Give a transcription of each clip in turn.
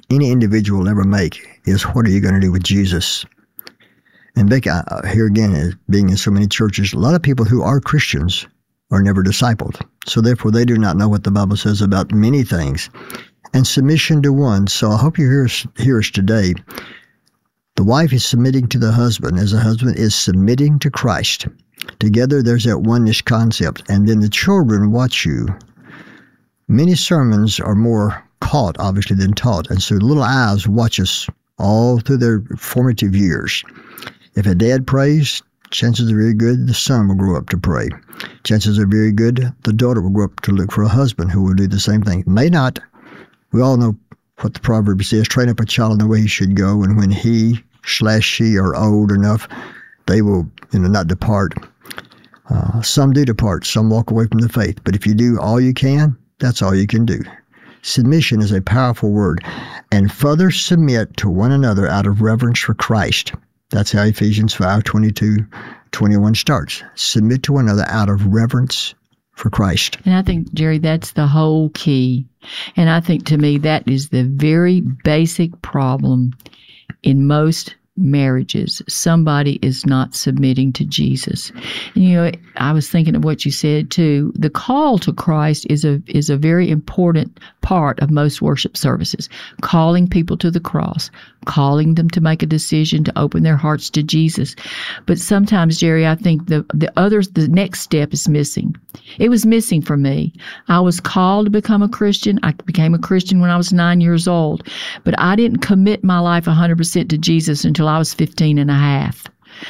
any individual will ever make is, what are you going to do with Jesus? And Becky, here again, as being in so many churches, a lot of people who are Christians are never discipled. So therefore, they do not know what the Bible says about many things. And submission to one. So I hope you hear us today. The wife is submitting to the husband as the husband is submitting to Christ. Together, there's that oneness concept. And then the children watch you. Many sermons are more caught, obviously, than taught. And so little eyes watch us all through their formative years. If a dad prays, chances are very good the son will grow up to pray. Chances are very good the daughter will grow up to look for a husband who will do the same thing. May not. We all know what the proverb says, train up a child in the way he should go, and when he/she are old enough, they will not depart. Some do depart, some walk away from the faith. But if you do all you can, that's all you can do. Submission is a powerful word. And further submit to one another out of reverence for Christ. That's how Ephesians 5:22-21 starts. Submit to one another out of reverence for Christ. And I think, Jerry, that's the whole key. And I think, to me, that is the very basic problem in most marriages. Somebody is not submitting to Jesus. And, I was thinking of what you said too. The call to Christ is a very important part of most worship services. Calling people to the cross, calling them to make a decision to open their hearts to Jesus. But sometimes, Jerry, I think the next step is missing. It was missing for me. I was called to become a Christian. I became a Christian when I was 9 years old, but I didn't commit my life 100% to Jesus until I was 15 and a half.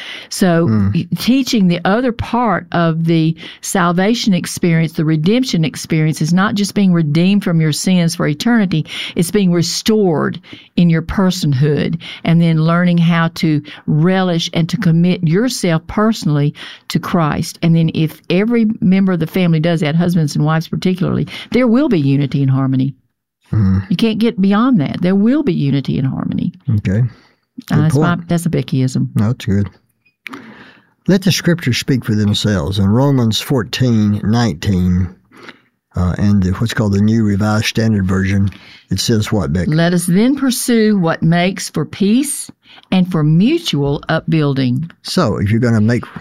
So teaching the other part of the salvation experience, the redemption experience, is not just being redeemed from your sins for eternity. It's being restored in your personhood, and then learning how to relish and to commit yourself personally to Christ. And then if every member of the family does that, husbands and wives particularly, there will be unity and harmony. You can't get beyond that. There will be unity and harmony. Okay. That's a Beckyism. No, that's good. Let the scriptures speak for themselves. In Romans 14:19, and what's called the New Revised Standard Version, it says what, Becky? Let us then pursue what makes for peace and for mutual upbuilding. So if you're going to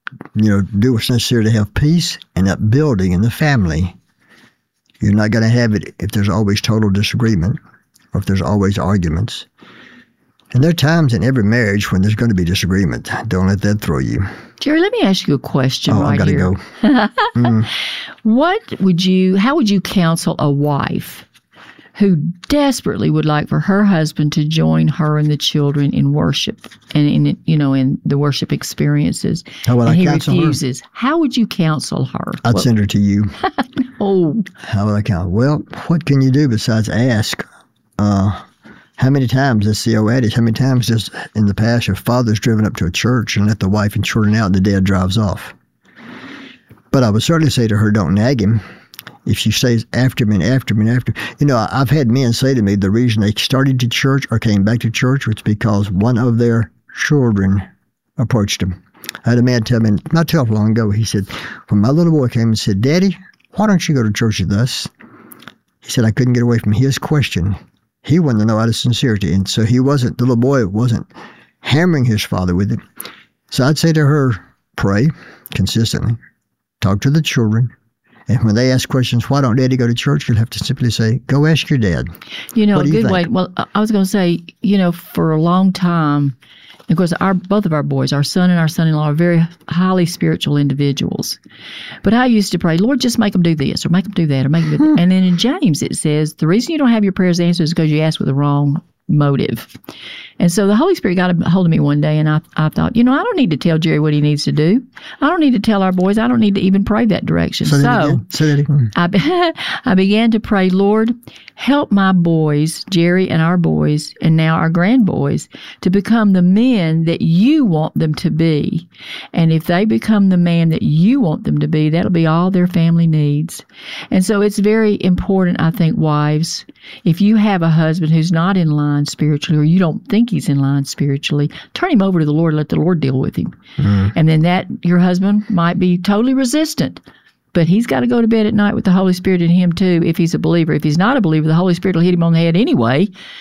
do what's necessary to have peace and upbuilding in the family, you're not going to have it if there's always total disagreement or if there's always arguments. And there are times in every marriage when there's going to be disagreement. Don't let that throw you. Jerry, let me ask you a question right here. I gotta go. How would you counsel a wife who desperately would like for her husband to join her and the children in worship and in the worship experiences? How would I counsel her? Refuses. How would you counsel her? I'd send her to you. Oh. How would I counsel? Well, what can you do besides ask? How many times, let's see how adage, how many times just in the past have fathers driven up to a church and let the wife and children out and the dad drives off? But I would certainly say to her, don't nag him. If she stays after him and after him and after him. I've had men say to me the reason they started to church or came back to church was because one of their children approached them. I had a man tell me not too long ago, he said, when my little boy came and said, Daddy, why don't you go to church with us? He said, I couldn't get away from his question. He wanted to know out of sincerity. And so the little boy wasn't hammering his father with it. So I'd say to her, pray consistently, talk to the children. And when they ask questions, why don't Daddy go to church? You'll have to simply say, go ask your dad. A good way. Well, I was going to say, for a long time, of course, both of our boys, our son and our son-in-law, are very highly spiritual individuals. But I used to pray, Lord, just make them do this or make them do that or make them do that. And then in James it says, the reason you don't have your prayers answered is because you asked with the wrong motive. And so the Holy Spirit got a hold of me one day, and I thought, I don't need to tell Jerry what he needs to do. I don't need to tell our boys. I don't need to even pray that direction. So I began to pray, Lord, help my boys, Jerry and our boys, and now our grandboys, to become the men that you want them to be. And if they become the man that you want them to be, that'll be all their family needs. And so it's very important, I think, wives, if you have a husband who's not in line spiritually, or you don't think he's in line spiritually, turn him over to the Lord and let the Lord deal with him. And then your husband might be totally resistant, but he's got to go to bed at night with the Holy Spirit in him too if he's a believer. If he's not a believer, the Holy Spirit will hit him on the head anyway